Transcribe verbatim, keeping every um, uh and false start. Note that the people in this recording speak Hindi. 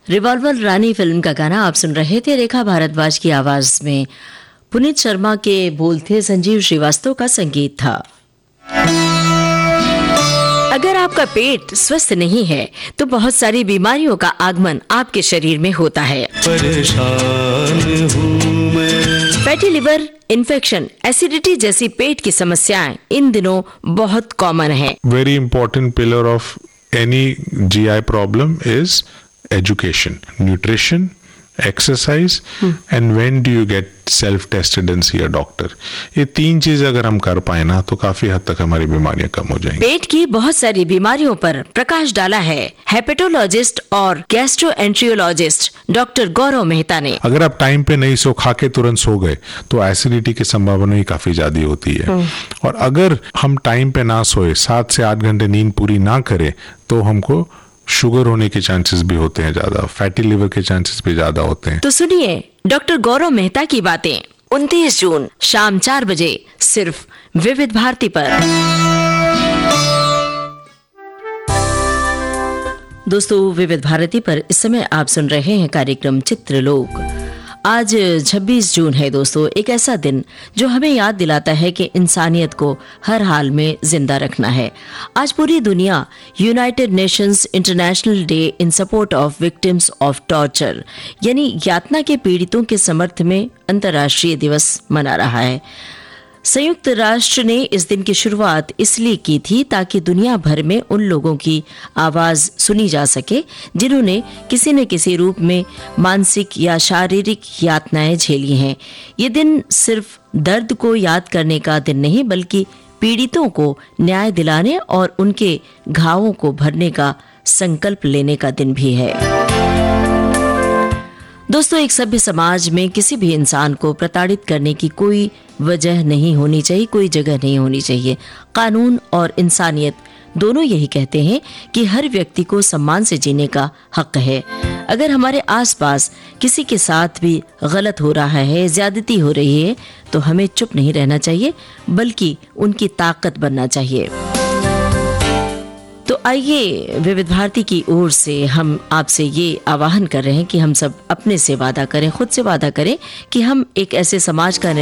रिवॉल्वर रानी फिल्म का गाना आप सुन रहे थे। रेखा भारद्वाज की आवाज में पुनीत शर्मा के बोल थे, संजीव श्रीवास्तव का संगीत था। अगर आपका पेट स्वस्थ नहीं है तो बहुत सारी बीमारियों का आगमन आपके शरीर में होता है। परेशान हूँ मैं। फैटी लिवर, इन्फेक्शन, एसिडिटी जैसी पेट की समस्याएं इन दिनों बहुत कॉमन है। Very important pillar of any G I problem is education, nutrition, exercise, hmm. and when do you get self-tested and see a doctor. ये तीन चीज अगर हम कर पाए ना तो काफी हद तक हमारी बीमारियां कम हो जाएंगी। पेट की बहुत सारी बीमारियों पर प्रकाश डाला है हेपेटोलॉजिस्ट और गैस्ट्रोएंट्रियोलॉजिस्ट डॉक्टर गौरव मेहता ने। अगर आप टाइम पे नहीं सो, खा के तुरंत सो गए तो एसिडिटी की संभावना ही काफी ज्यादा होती है। और अगर हम टाइम पे ना सोए, सात से आठ घंटे नींद पूरी ना करें तो हमको शुगर होने के चांसेस भी होते हैं ज्यादा, फैटी लिवर के चांसेस भी ज्यादा होते हैं। तो सुनिए डॉक्टर गौरव मेहता की बातें उनतीस जून शाम चार बजे सिर्फ विविध भारती पर। दोस्तों, विविध भारती पर इस समय आप सुन रहे हैं कार्यक्रम चित्रलोक। आज छब्बीस जून है दोस्तों, एक ऐसा दिन जो हमें याद दिलाता है कि इंसानियत को हर हाल में जिंदा रखना है। आज पूरी दुनिया United Nations international day in support of victims of torture यानी यातना के पीड़ितों के समर्थ में अंतर्राष्ट्रीय दिवस मना रहा है। संयुक्त राष्ट्र ने इस दिन की शुरुआत इसलिए की थी ताकि दुनिया भर में उन लोगों की आवाज सुनी जा सके जिन्होंने किसी न किसी रूप में मानसिक या शारीरिक यातनाएं झेली हैं। ये दिन सिर्फ दर्द को याद करने का दिन नहीं बल्कि पीड़ितों को न्याय दिलाने और उनके घावों को भरने का संकल्प लेने का दिन भी है। दोस्तों, एक सभ्य समाज में किसी भी इंसान को प्रताड़ित करने की कोई वजह नहीं होनी चाहिए, कोई जगह नहीं होनी चाहिए। कानून और इंसानियत दोनों यही कहते हैं कि हर व्यक्ति को सम्मान से जीने का हक है। अगर हमारे आसपास किसी के साथ भी गलत हो रहा है, ज्यादती हो रही है, तो हमें चुप नहीं रहना चाहिए बल्कि उनकी ताकत बनना चाहिए। तो आइए विविध भारती की ओर से हम आपसे ये आह्वान कर रहे हैं कि हम सब अपने से वादा करें, खुद से वादा करें कि हम एक ऐसे समाज का